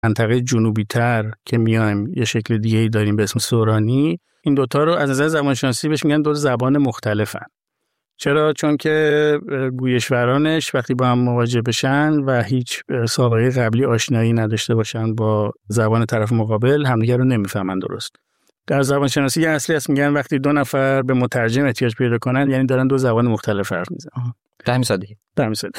منطقه جنوبی تر که میایم یه شکل دیگه ای داریم به اسم سورانی. این دوتا رو از نظر زبانشناسی بهش میگن دو زبان مختلفن. چرا؟ چون که گویشورانش وقتی با هم مواجه بشن و هیچ سابقه قبلی آشنایی نداشته باشن با زبان طرف مقابل، همدیگر رو نمیفهمن درست. در زبانشناسی اصلی هست میگن وقتی دو نفر به مترجم احتیاج پیدا کنن یعنی دارن دو زبان مختلف حرف میزنن. در مثال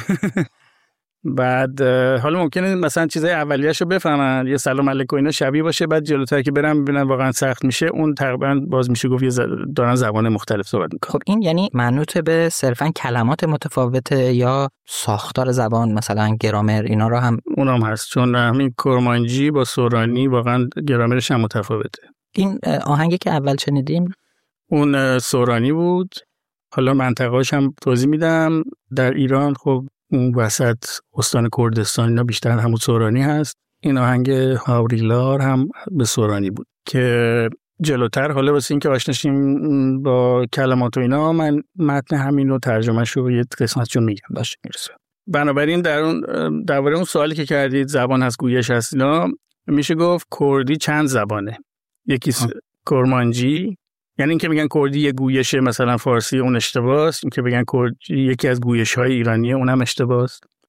بعد حالا ممکنه مثلا چیزای اولیه‌شو بفهمن، یه سلام علیکم اینا شبیه باشه، بعد جلوتر که برم ببینن واقعا سخت میشه، اون تقریبا باز میشه گفت دارن زبان مختلف صحبت میکنن. خب این یعنی منوط به صرفا کلمات متفاوته یا ساختار زبان، مثلا گرامر اینا رو هم اونام هست؟ چون همین کرمانجی با سورانی واقعا گرامرش هم متفاوته. این آهنگی که اول شنیدیم اون سورانی بود. حالا منطقه‌اش هم توضیح میدم. در ایران خب اون وسط استان کردستان اینا بیشتر همون سورانی هست. این آهنگ هاوریلار هم به سورانی بود که جلوتر حالا واسه این که آشناشیم با کلمات و اینا من متن همین رو ترجمه‌شو یه قسمتشو میگم باشه میرسه. بنابراین درباره اون سوالی که کردید زبان هست گویش هست اینا، میشه گفت کردی چند زبانه. یکی کرمانجی، یعنی این که میگن کردی یه گویشه مثلا فارسی اون اشتباهه، این که بگن کردی یکی از گویش‌های ایرانیه اونم اشتباهه.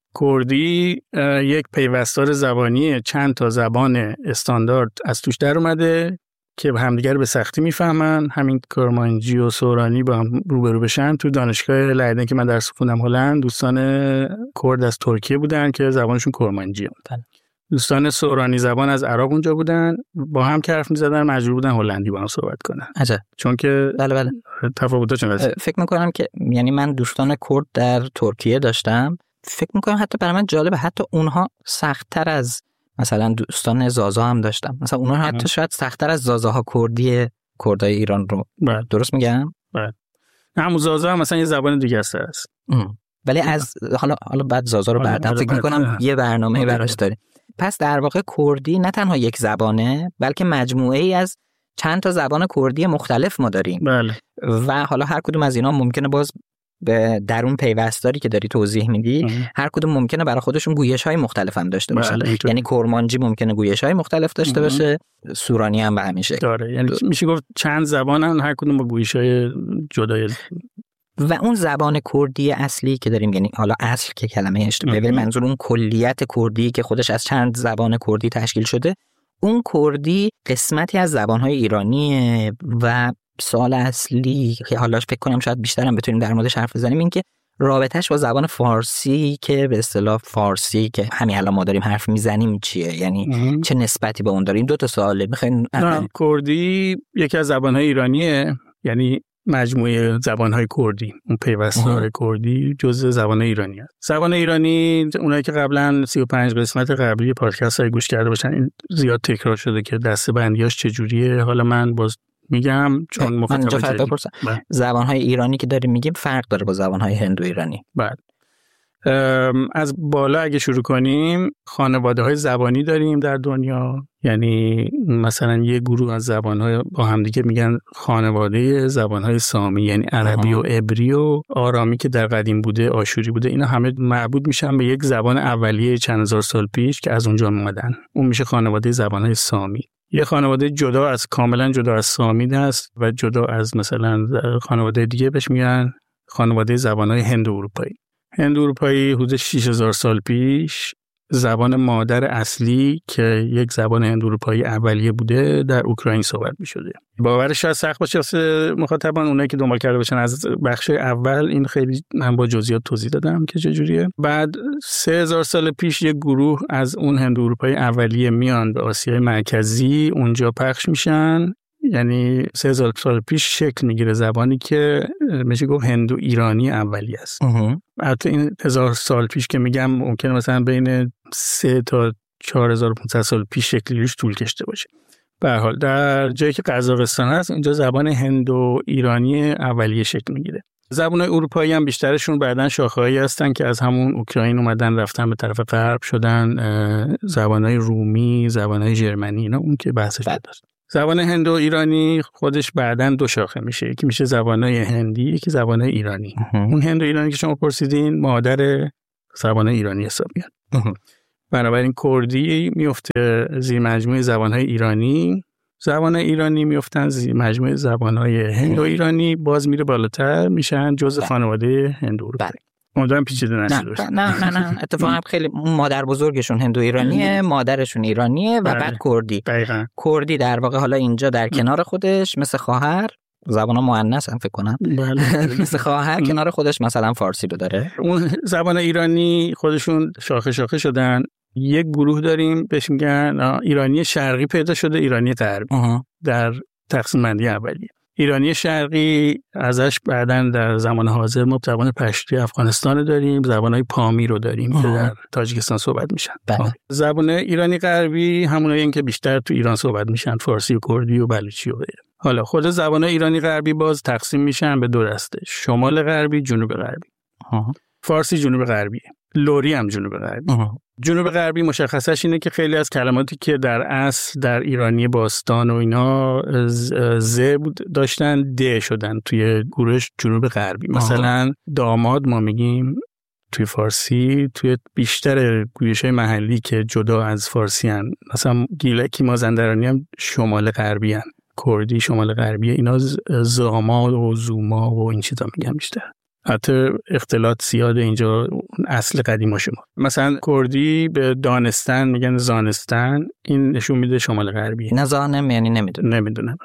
کردی یک پیوستار زبانیه، چند تا زبان استاندارد از توش در اومده که همدیگر به سختی میفهمن. همین کرمانجی و سورانی با هم روبرو بشن. تو دانشگاه لایدن که من درس خوندم هلند، دوستان کرد از ترکیه بودن که زبانشون کرمانجیه. دوستان سورانی زبان از عراق اونجا بودن، با هم که حرف می‌زدن مجبور بودن هلندی با هم صحبت کنن. عجب. چون که بله تفاوت‌ها چون فکر می‌کنم که یعنی من دوستان کرد در ترکیه داشتم، فکر می‌کنم حتی برای من جالبه حتی اونها سخت‌تر از مثلا دوستان زازا هم داشتم. مثلا اونها حتی شاید سخت‌تر از زازاها کردای ایران رو. درست میگم؟ بله. همون زازا هم مثلا یه زبان دیگه است. ولی از حالا بعد زازا رو بعداً فکر می‌کنم یه برنامه براش داریم. پس در واقع کردی نه تنها یک زبانه بلکه مجموعه ای از چند تا زبان کردی مختلف ما داریم. بله. و حالا هر کدوم از اینا ممکنه باز به درون پیوستاری که داری توضیح میدی هر کدوم ممکنه برای خودشون گویش‌های مختلف هم داشته باشه. یعنی کرمانجی ممکنه گویش‌های مختلف داشته باشه، سورانی هم به همین شکل داره. یعنی میشه گفت چند زبانن هر کدوم با گویش‌های جدای. و اون زبان کردی اصلی که داریم، یعنی حالا اصل که کلمه اشتباهه ولی منظور اون کلیت کردی که خودش از چند زبان کردی تشکیل شده، اون کردی قسمتی از زبان‌های ایرانیه. و سوال اصلی که حالا فکر کنم شاید بیشتر هم بتونیم در موردش حرف بزنیم این که رابطه‌اش با زبان فارسی که به اصطلاح فارسی که همین الان ما داریم حرف میزنیم چیه، یعنی چه نسبتی به اون داره. این دو تا سواله. می‌خواین کردی یکی از زبان‌های ایرانیه، یعنی مجموعه زبان‌های کردی، اون پیوستار کردی جزء زبان‌های ایرانی هست. زبان ایرانی اونایی که قبلا 35 قسمت قبلی پادکست‌های گوش کرده باشن این زیاد تکرار شده که دسته‌بندیاش چجوریه. حالا من باز میگم چون مخاطب زبان‌های ایرانی که داریم میگیم فرق داره با زبان‌های هندو ایرانی. بعد از بالا اگه شروع کنیم خانواده‌های زبانی داریم در دنیا. یعنی مثلا یه گروه از زبان‌های با همدیگه میگن خانواده زبان‌های سامی، یعنی عربی و عبری و آرامی که در قدیم بوده، آشوری بوده، اینا همه مربوط میشن به یک زبان اولیه چند هزار سال پیش که از اونجا اومدن. اون میشه خانواده زبان‌های سامی. یه خانواده کاملا جدا از سامی هست و جدا از مثلا خانواده دیگه بهش میگن خانواده زبان‌های هند اروپایی. هند اروپایی حدود 6000 سال پیش زبان مادر اصلی که یک زبان هند اروپایی اولیه بوده در اوکراین صحبت می‌شده. باورش شاید سخت باشه واسه مخاطبان، اونایی که دنبال کرده باشن از بخش اول این خیلی من با جزئیات توضیح دادم که چجوریه. بعد 3000 سال پیش یک گروه از اون هند اروپایی اولیه میان به آسیای مرکزی، اونجا پخش میشن. یعنی 3000 سال پیش شکل میگیره زبانی که میشه گفت هندو ایرانی اولیه است. البته این 1000 سال پیش که میگم ممکنه مثلا بین 3 تا 4500 سال پیش شکلیش طول کشیده باشه. به هر حال در جایی که قزاقستان هست اونجا زبان هندو ایرانی اولیه شکل میگیره. زبان‌های اروپایی هم بیشترشون بعدن شاخه‌هایی هستن که از همون اوکراین اومدن رفتن به طرف غرب شدن. زبان‌های رومی، زبان‌های ژرمنی، اینا اون که بحثش داشت. زبان هندو ایرانی خودش بعدن دو شاخه میشه، یکی میشه زبان‌های هندی، یکی زبان‌های ایرانی. اون هندو ایرانی که شما پرسیدین مادر زبان‌های ایرانی حساب میاد. بنابراین کردی میفته زیر مجموعه زبانهای ایرانی، زبانهای ایرانی میفتن زیر مجموعه زبانهای هندو ایرانی، باز میره بالاتر میشن جزء خانواده هندو اروپایی. امیدوارم پیچیده نشه. نه اتفاقا خیلی مادر بزرگشون هندو ایرانیه، مادرشون ایرانیه و بعد کردی. دقیقاً. کردی در واقع حالا اینجا در کنار خودش مثل خواهر، زبانا مؤنث هم فکر کنم، مثل خواهر کنار خودش مثلا فارسی رو داره. اون زبان ایرانی خودشون شاخه شاخه شدن. یک گروه داریم بهش میگن ایرانی شرقی پیدا شده، ایرانی غربی در تقسیم بندی اولیه. ایرانی شرقی ازش بعداً در زمان حاضر ما زبان پشتو افغانستان داریم، زبانهای پامی رو داریم که در تاجیکستان صحبت میشن. زبان ایرانی غربی همونایی که بیشتر تو ایران صحبت میشن، فارسی و کردی و بلوچی و غیره. حالا خود زبان ایرانی غربی باز تقسیم میشن به دو دسته، شمال غربی، جنوب غربی. فارسی جنوب غربی، لری هم جنوب غربی. جنوب غربی مشخصش اینه که خیلی از کلماتی که در اصل در ایرانی باستان و اینا ز داشتن د شدن توی گروه جنوب غربی. مثلا داماد ما میگیم توی فارسی، توی بیشتر گویش‌های محلی که جدا از فارسی هن، مثلا گیلکی مازندرانی هم شمال غربی هن، کردی شمال غربیه، اینا زاما و زوما و این چیزا میگن بیشتر. حتی اختلاط زیاده اینجا اصل قدیما شما. مثلا کردی به دانستان میگن زانستان، این نشون میده شمال غربیه. نه زانم یعنی نمیدونم.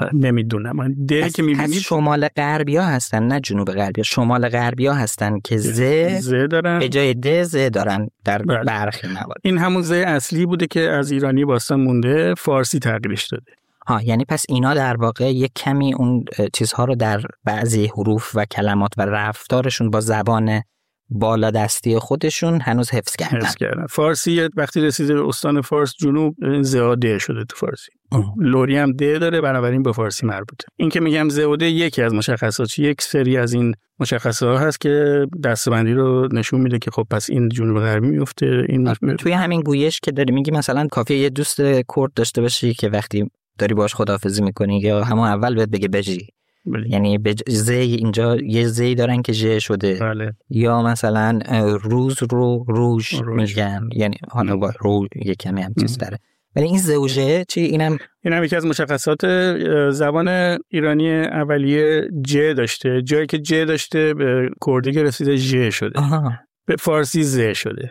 ده که میبینید شمال غربیا هستن نه جنوب غربیا. شمال غربیا هستن که ز دارن به جای د ز دارن در برخی موارد. این همون ز اصلی بوده که از ایرانی باستان مونده، فارسی تغییرش داده. یعنی پس اینا در واقع یک کمی اون چیزها رو در بعضی حروف و کلمات و رفتارشون با زبان بالادستی خودشون هنوز حفظ کردن. فارسی وقتی رسیده به استان فارس جنوب زاده شده تو فارسی. لری هم د داره، بنابراین به فارسی مربوطه. این که میگم زاده یکی از مشخصات، یک سری از این مشخصات هست که دسته‌بندی رو نشون میده که خب پس این جنوب غربی میفته. این توی همین گویش که داری میگی مثلا کافیه یه دوست کرد داشته باشی که وقتی داری باش خداحافظی میکنی یا همون اول بهت بگه بجی، یعنی زی اینجا یه زی دارن که ژ شده. بله. یا مثلا روز رو روژ میگن، یعنی حالا با رو یه کمی هم چیز داره. ولی این زوجه چی؟ اینم یکی از مشخصات زبان ایرانی اولیه ج داشته، جایی که ج داشته به کردی که رسیده ژ شده. به فارسی ز شده.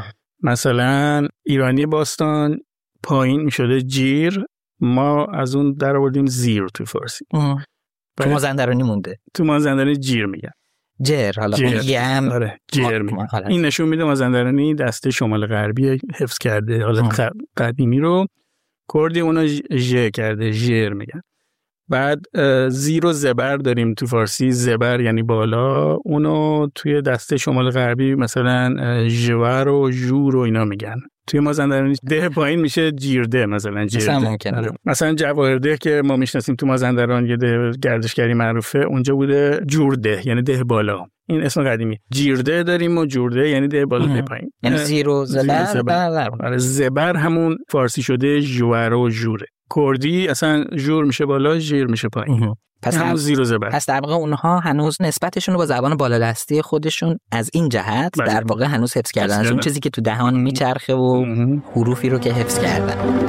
مثلا ایرانی باستان پایین میشده جیر، ما از اون در آوردیم زیر توی فارسی. تو مازندرانی مونده، تو مازندرانی جیر میگن. جر حالا میگم جر میگن. این نشون میده مازندرانی دسته شمال غربی حفظ کرده، حالا قدیمی رو کردی اونا ژ کرده، ژر میگن. بعد زیر و زبر داریم تو فارسی، زبر یعنی بالا، اونو توی دسته شمال غربی مثلا ژور و ژور و اینا میگن. توی مازندرانی ده پایین میشه جیرده، مثلا جیرده. مثلا جواهرده که ما میشناسیم تو مازندران یه ده گردشگری معروفه، اونجا بوده جورده یعنی ده بالا، این اسم قدیمی. جیرده داریم و جورده یعنی ده بالا ده پایین، یعنی زیر و زبر. زبر همون فارسی شده ژور و ژوره. کردی اصلا ژور میشه بالا، ژیر میشه پایین. پس هم زیر و زبر. پس در واقع اونها هنوز نسبتشون رو با زبان بالادستی خودشون از این جهت در واقع هنوز حفظ کردن، از اون چیزی که تو دهان میچرخه و حروفی رو که حفظ کردن.